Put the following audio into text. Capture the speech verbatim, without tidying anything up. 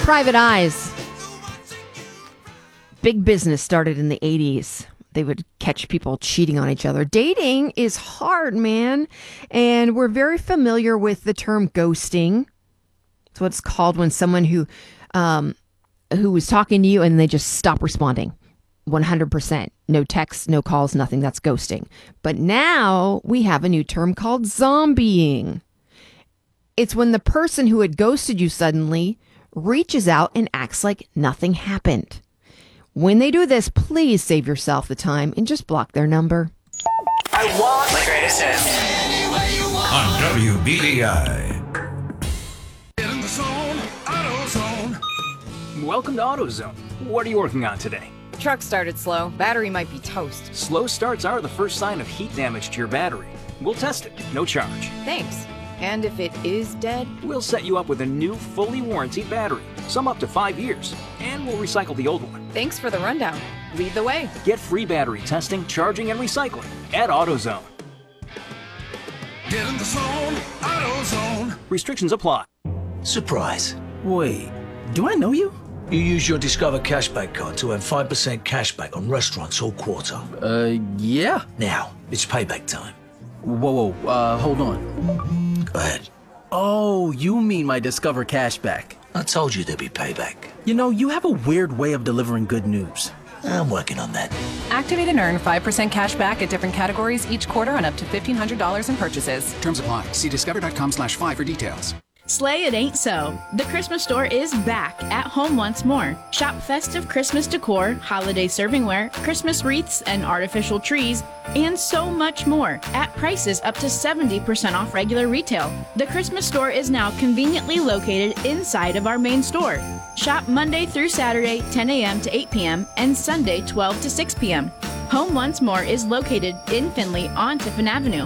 Private Eyes. Big business started in the eighties. They would catch people cheating on each other. Dating is hard, man. And we're very familiar with the term ghosting. It's what it's called when someone who um, who was talking to you and they just stop responding. one hundred percent. No texts, no calls, nothing. That's ghosting. But now we have a new term called zombieing. It's when the person who had ghosted you suddenly reaches out and acts like nothing happened. When they do this, please save yourself the time and just block their number. I want the greatest hits. On W B D I. In the zone, AutoZone. Welcome to AutoZone. What are you working on today? Truck started slow. Battery might be toast. Slow starts are the first sign of heat damage to your battery. We'll test it, no charge. Thanks. And if it is dead? We'll set you up with a new, fully warranted battery, some up to five years, and we'll recycle the old one. Thanks for the rundown. Lead the way. Get free battery testing, charging, and recycling at AutoZone. Get in the zone, AutoZone. Restrictions apply. Surprise. Wait, do I know you? You use your Discover Cashback card to earn five percent cashback on restaurants all quarter. Uh, yeah. Now, it's payback time. Whoa, whoa, uh, hold on. Go ahead. Oh, you mean my Discover Cashback. I told you there'd be payback. You know, you have a weird way of delivering good news. I'm working on that. Activate and earn five percent cash back at different categories each quarter on up to fifteen hundred dollars in purchases. Terms apply. See discover.com slash five for details. Slay It Ain't So. The Christmas store is back at home once more. Shop festive Christmas decor, holiday servingware, Christmas wreaths and artificial trees, and so much more at prices up to seventy percent off regular retail. The Christmas store is now conveniently located inside of our main store. Shop Monday through Saturday, ten a.m. to eight p.m. and Sunday, twelve to six p.m. Home Once More is located in Findlay on Tiffin Avenue.